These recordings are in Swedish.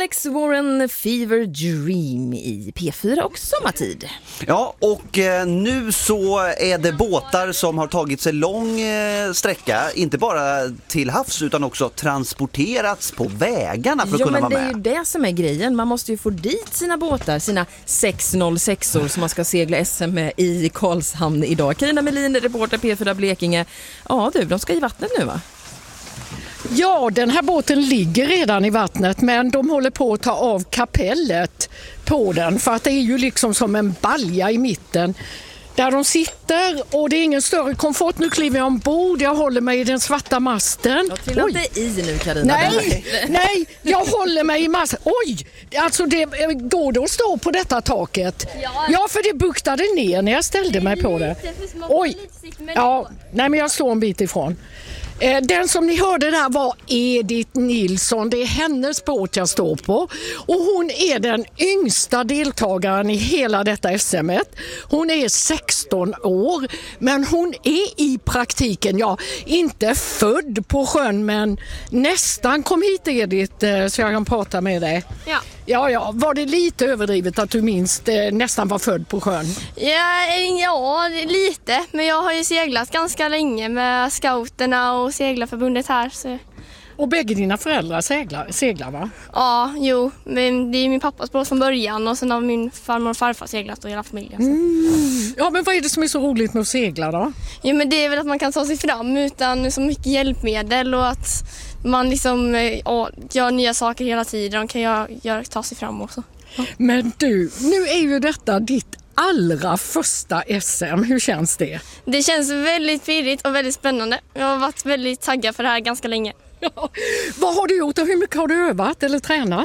Alex Warren, Fever Dream i P4 och sommartid. Ja, och nu så är det båtar som har tagit sig lång sträcka, inte bara till havs utan också transporterats på vägarna för att kunna vara med. Ja, men det är ju det som är grejen. Man måste ju få dit sina båtar, sina 606or som man ska segla SM med i Karlshamn idag. Carina Melin, reporter P4 Blekinge. Ja du, de ska i vattnet nu va? Ja, den här båten ligger redan i vattnet, men de håller på att ta av kapellet på den för att det är ju liksom som en balja i mitten där de sitter och det är ingen större komfort. Nu kliver jag ombord, jag håller mig i den svarta masten. Jag trillar inte i nu, Carina. Nej, jag håller mig i masten. Oj, alltså det går det att stå på detta taket? Ja, för det buktade ner när jag ställde mig på det. Oj, ja, nej men jag står en bit ifrån. Den som ni hörde där var Edith Nilsson. Det är hennes båt jag står på. Och hon är den yngsta deltagaren i hela detta SM-et. Hon är 16 år. Men hon är i praktiken, ja, inte född på sjön men nästan kom hit Edith så jag kan prata med dig. Ja, var det lite överdrivet att du minst nästan var född på sjön? Ja, lite. Men jag har ju seglat ganska länge med scouterna och seglarförbundet här. Så. Och bägge dina föräldrar seglar va? Ja, jo. Men det är min pappas båt från början och sen har min farmor och farfar seglat och hela familjen. Ja, men vad är det som är så roligt med att segla då? Jo, men det är väl att man kan ta sig fram utan så mycket hjälpmedel och att man liksom gör nya saker hela tiden och kan ta sig fram också. Ja. Men du, nu är ju detta ditt allra första SM. Hur känns det? Det känns väldigt pirrigt och väldigt spännande. Jag har varit väldigt taggad för det här ganska länge. Ja. Vad har du gjort och hur mycket har du övat eller tränat?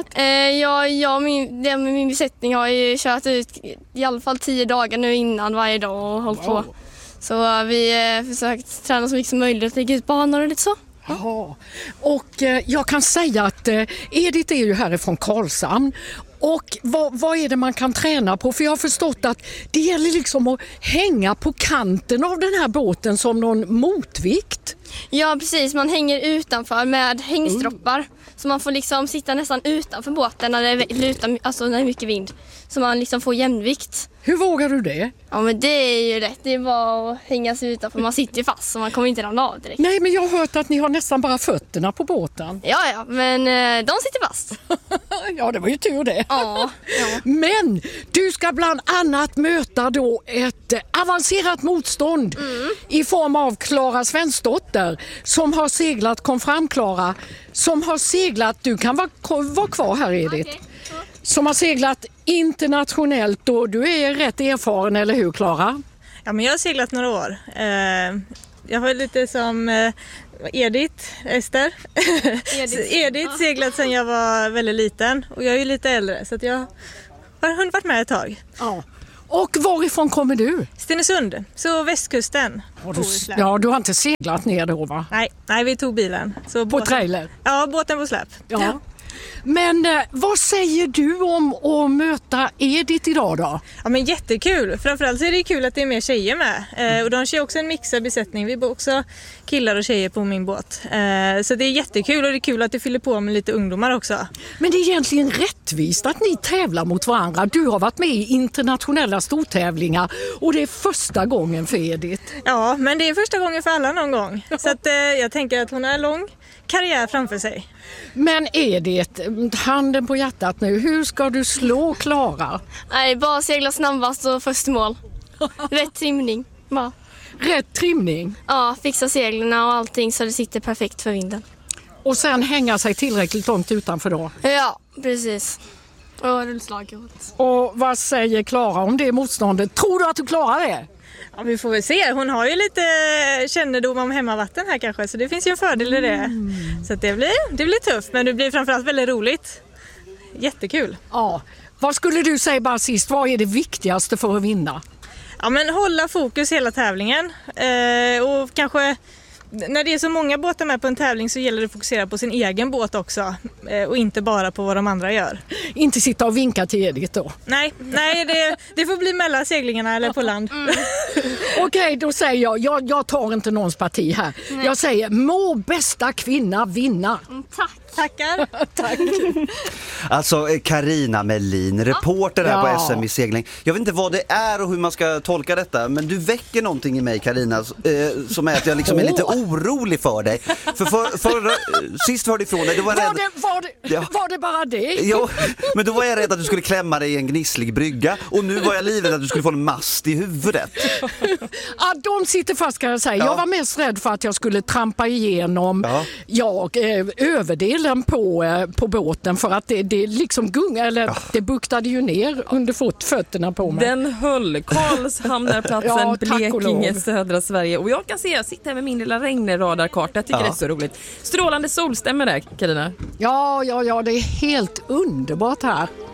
Min besättning har ju kört ut i alla fall 10 dagar nu innan varje dag och hållit på. Så vi försökt träna så mycket som möjligt och lägga ut banor och lite så. Jaha. Och jag kan säga att Edith är ju härifrån Karlshamn. Och vad är det man kan träna på? För jag har förstått att det gäller liksom att hänga på kanten av den här båten som någon motvikt. Ja, precis. Man hänger utanför med hängstroppar. Så man får liksom sitta nästan utanför båten när det är mycket vind. Så man liksom får jämnvikt. Hur vågar du det? Ja, men det är ju rätt. Det är bara att hänga sig utanför. Man sitter ju fast så man kommer inte ramla av direkt. Nej, men jag har hört att ni har nästan bara fötterna på båten. Ja, men de sitter fast. Ja, det var ju tur det. Ja. Men du ska bland annat möta då ett avancerat motstånd i form av Klara Svensdotter som har seglat, kom fram Klara, som har seglat, du kan vara kvar här Edith. Okay. Som har seglat internationellt och du är rätt erfaren, eller hur Klara? Ja, men jag har seglat några år. Jag har lite som Edith seglat sedan jag var väldigt liten och jag är ju lite äldre så att jag har varit med ett tag. Ja. Och varifrån kommer du? Stenungsund, så västkusten. Du har inte seglat ner då va? Nej, vi tog bilen. Så på trailer? Ja, båten på släp. Ja. Men vad säger du om att möta Edith idag då? Ja, men jättekul. Framförallt så är det kul att det är mer tjejer med. Och de kör också en mixad besättning. Vi bor också killar och tjejer på min båt. Så det är jättekul och det är kul att det fyller på med lite ungdomar också. Men det är egentligen rättvist att ni tävlar mot varandra. Du har varit med i internationella stortävlingar och det är första gången för Edith. Ja, men det är första gången för alla någon gång. Så att, jag tänker att hon har en lång karriär framför sig. Men Edith, handen på hjärtat nu, hur ska du slå Klara? Nej, bara segla snabbast och först mål. Rätt trimning. Bara. Rätt trimning? Ja, fixa seglerna och allting så det sitter perfekt för vinden. Och sen hänga sig tillräckligt långt utanför då? Ja, precis. Och rullslaget. Och vad säger Klara om det motståndet? Tror du att du klarar det? Ja, vi får väl se. Hon har ju lite kännedom om hemmavatten här kanske, så det finns ju en fördel i det. Så att det blir tufft, men det blir framförallt väldigt roligt. Jättekul. Ja. Vad skulle du säga bara sist? Vad är det viktigaste för att vinna? Ja, men hålla fokus hela tävlingen. Och kanske när det är så många båtar med på en tävling så gäller det att fokusera på sin egen båt också. Och inte bara på vad de andra gör. Inte sitta och vinka till Edith då? Nej, det får bli mellan seglingarna eller på land. Okej, då säger jag tar inte någons parti här. Nej. Jag säger, må bästa kvinna vinna. Tack. Tackar. Tack. Alltså Carina Melin, reporter här på SM i segling. Jag vet inte vad det är och hur man ska tolka detta, men du väcker någonting i mig, Carina, som är att jag liksom är lite orolig för dig. Sist hörde ifrån dig, då var jag rädd... Var det bara det? Ja, men då var jag rädd att du skulle klämma dig i en gnisslig brygga, och nu var jag livrädd att du skulle få en mast i huvudet. Ja, de sitter fast, kan jag säga. Jag var mest rädd för att jag skulle trampa igenom överdelen på båten, för att det liksom det buktade ju ner under fötterna på mig. Den höll Karlshamnarplatsen, Blekinge, södra Sverige. Och jag sitter här med min lilla regnradarkarta. Jag tycker det är så roligt. Strålande solstämmer där, Carina. Ja, det är helt underbart här.